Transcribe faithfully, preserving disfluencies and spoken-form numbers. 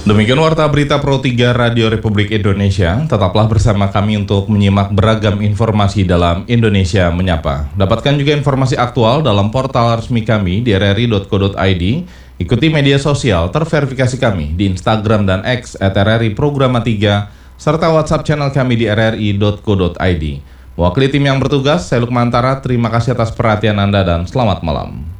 Demikian Warta Berita Pro tiga Radio Republik Indonesia. Tetaplah bersama kami untuk menyimak beragam informasi dalam Indonesia Menyapa. Dapatkan juga informasi aktual dalam portal resmi kami di r r i dot co dot i d. Ikuti media sosial terverifikasi kami di Instagram dan X at r r i programa tiga, serta WhatsApp channel kami di r r i dot co dot i d. Mewakili tim yang bertugas, saya Lukmantara, terima kasih atas perhatian Anda dan selamat malam.